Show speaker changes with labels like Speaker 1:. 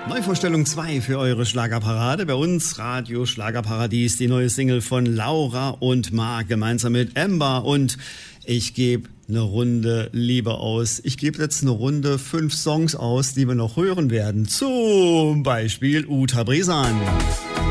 Speaker 1: Neuvorstellung 2 für eure Schlagerparade. Bei uns Radio Schlagerparadies, die neue Single von Laura und Marc gemeinsam mit Amber. Und ich gebe eine Runde Liebe aus. Ich gebe jetzt eine Runde 5 Songs aus, die wir noch hören werden. Zum Beispiel Uta Bresan.